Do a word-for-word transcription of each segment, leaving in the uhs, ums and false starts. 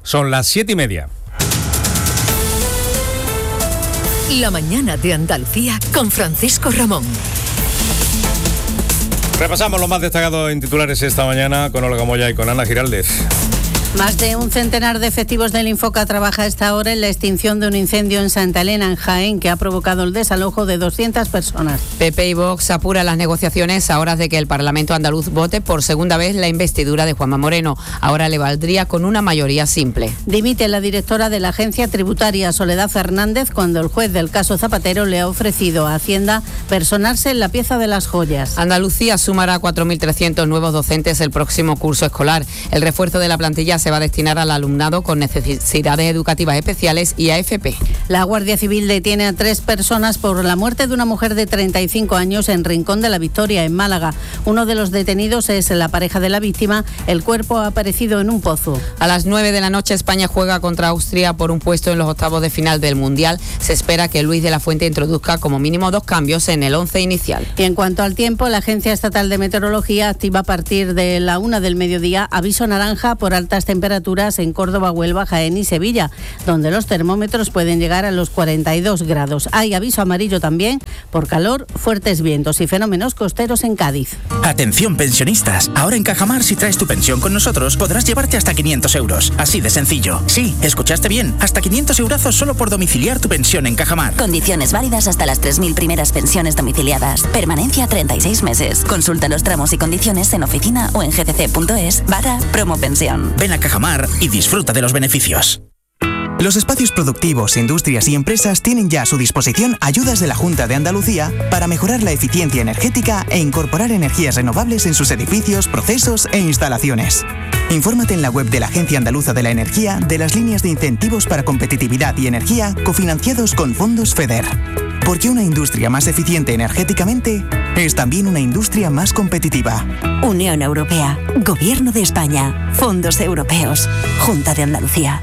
Son las siete y media. La mañana de Andalucía con Francisco Ramón. Repasamos lo más destacado en titulares esta mañana con Olga Moya y con Ana Giraldez. Más de un centenar de efectivos del Infoca trabaja a esta hora en la extinción de un incendio en Santa Elena, en Jaén, que ha provocado el desalojo de doscientas personas. P P y Vox apuran las negociaciones a horas de que el Parlamento andaluz vote por segunda vez la investidura de Juanma Moreno. Ahora le valdría con una mayoría simple. Dimite la directora de la Agencia Tributaria, Soledad Fernández, cuando el juez del caso Zapatero le ha ofrecido a Hacienda personarse en la pieza de las joyas. Andalucía sumará cuatro mil trescientos nuevos docentes el próximo curso escolar. El refuerzo de la plantilla se va a destinar al alumnado con necesidades educativas especiales y A F P. La Guardia Civil detiene a tres personas por la muerte de una mujer de treinta y cinco años en Rincón de la Victoria, en Málaga. Uno de los detenidos es la pareja de la víctima. El cuerpo ha aparecido en un pozo. A las nueve de la noche España juega contra Austria por un puesto en los octavos de final del Mundial. Se espera que Luis de la Fuente introduzca como mínimo dos cambios en el once inicial. Y en cuanto al tiempo, la Agencia Estatal de Meteorología activa a partir de la una del mediodía aviso naranja por altas temperaturas en Córdoba, Huelva, Jaén y Sevilla, donde los termómetros pueden llegar a los cuarenta y dos grados. Hay aviso amarillo también por calor, fuertes vientos y fenómenos costeros en Cádiz. Atención pensionistas, ahora en Cajamar si traes tu pensión con nosotros podrás llevarte hasta quinientos euros, así de sencillo. Sí, escuchaste bien, hasta quinientos eurazos solo por domiciliar tu pensión en Cajamar. Condiciones válidas hasta las tres mil primeras pensiones domiciliadas. Permanencia treinta y seis meses. Consulta los tramos y condiciones en oficina o en gcc.es barra promopensión. Ven a Cajamar y disfruta de los beneficios. Los espacios productivos, industrias y empresas tienen ya a su disposición ayudas de la Junta de Andalucía para mejorar la eficiencia energética e incorporar energías renovables en sus edificios, procesos e instalaciones. Infórmate en la web de la Agencia Andaluza de la Energía de las líneas de incentivos para competitividad y energía cofinanciados con fondos FEDER. Porque una industria más eficiente energéticamente es también una industria más competitiva. Unión Europea, Gobierno de España, Fondos Europeos, Junta de Andalucía.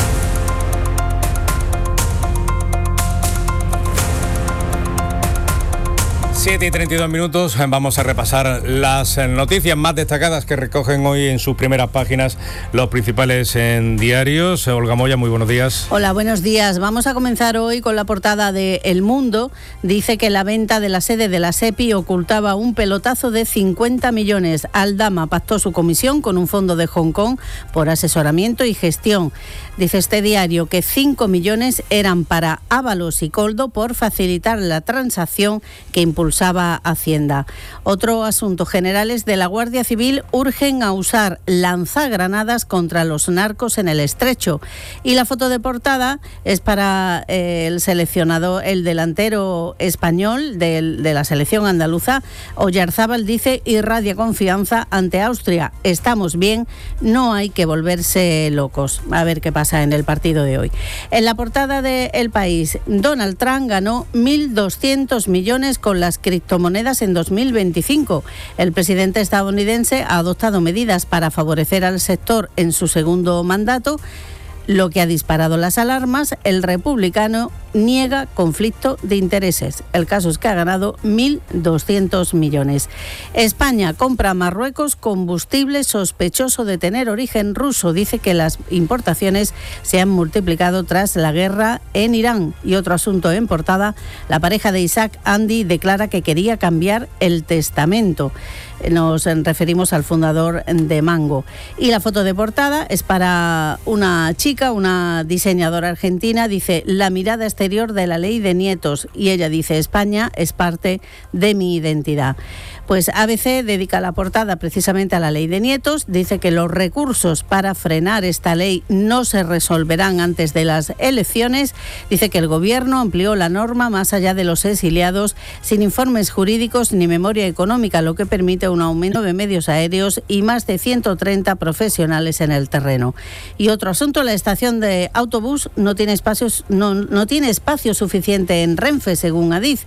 siete y treinta y dos minutos, vamos a repasar las noticias más destacadas que recogen hoy en sus primeras páginas los principales en diarios. Olga Moya, muy buenos días. Hola, buenos días. Vamos a comenzar hoy con la portada de El Mundo. Dice que la venta de la sede de la SEPI ocultaba un pelotazo de cincuenta millones. Aldama pactó su comisión con un fondo de Hong Kong por asesoramiento y gestión. Dice este diario que cinco millones eran para Ábalos y Coldo por facilitar la transacción que impulsaba Hacienda. Otro asunto, generales de la Guardia Civil urgen a usar lanzagranadas contra los narcos en el Estrecho. Y la foto de portada es para eh, el seleccionado, el delantero español de, de la selección andaluza. Oyarzábal dice: irradia confianza ante Austria. Estamos bien, no hay que volverse locos. A ver qué pasa en el partido de hoy. En la portada de El País, Donald Trump ganó mil doscientos millones con las criptomonedas en dos mil veinticinco. El presidente estadounidense ha adoptado medidas para favorecer al sector en su segundo mandato, lo que ha disparado las alarmas. El republicano niega conflicto de intereses. El caso es que ha ganado mil doscientos millones. España compra a Marruecos combustible sospechoso de tener origen ruso. Dice que las importaciones se han multiplicado tras la guerra en Irán. Y otro asunto en portada, la pareja de Isaac Andy declara que quería cambiar el testamento. Nos referimos al fundador de Mango. Y la foto de portada es para una chica, una diseñadora argentina. Dice: la mirada exterior de la ley de nietos. Y ella dice: España es parte de mi identidad. Pues A B C dedica la portada precisamente a la ley de nietos. Dice que los recursos para frenar esta ley no se resolverán antes de las elecciones. Dice que el gobierno amplió la norma más allá de los exiliados sin informes jurídicos ni memoria económica, lo que permite un aumento de medios aéreos y más de ciento treinta profesionales en el terreno. Y otro asunto, la estación de autobús no tiene espacios, no, no tiene espacio suficiente en Renfe, según Adif.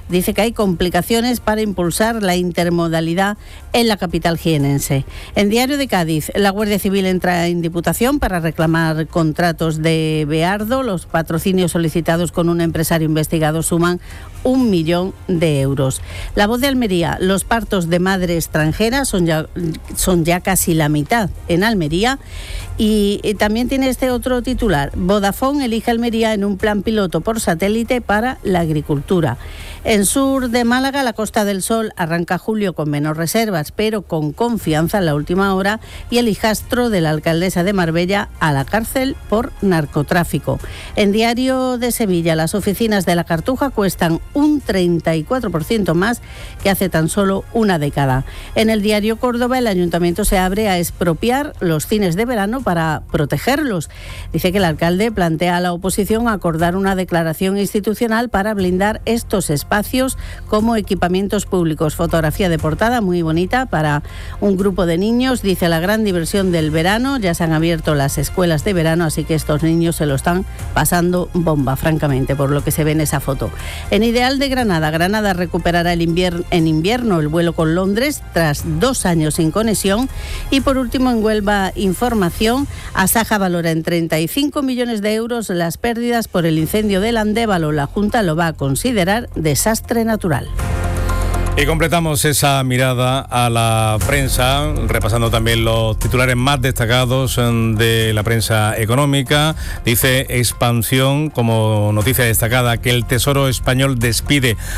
dice que hay complicaciones para impulsar la intermodalidad en la capital jienense. En Diario de Cádiz, la Guardia Civil entra en Diputación para reclamar contratos de Beardo. Los patrocinios solicitados con un empresario investigado suman un millón de euros. La Voz de Almería, los partos de madre extranjera son ya, son ya casi la mitad en Almería. Y, y también tiene este otro titular: Vodafone elige Almería en un plan piloto por satélite para la agricultura. En sur de Málaga, la Costa del Sol arranca julio con menos reservas, pero con confianza en la última hora, y el hijastro de la alcaldesa de Marbella a la cárcel por narcotráfico. En Diario de Sevilla, las oficinas de la Cartuja cuestan un treinta y cuatro por ciento más que hace tan solo una década. En el Diario Córdoba, el ayuntamiento se abre a expropiar los cines de verano para protegerlos. Dice que el alcalde plantea a la oposición acordar una declaración institucional para blindar estos espacios como equipamientos públicos. Fotografía de portada muy bonita para un grupo de niños. Dice: la gran diversión del verano. Ya se han abierto las escuelas de verano, así que estos niños se lo están pasando bomba, francamente, por lo que se ve en esa foto. En Ideal de Granada, Granada recuperará el invierno, en invierno el vuelo con Londres tras dos años sin conexión. Y por último, en Huelva Información, Asaja valora en treinta y cinco millones de euros las pérdidas por el incendio del Andévalo. La Junta lo va a considerar desastre natural. Y completamos esa mirada a la prensa, repasando también los titulares más destacados de la prensa económica. Dice Expansión, como noticia destacada, que el Tesoro español despide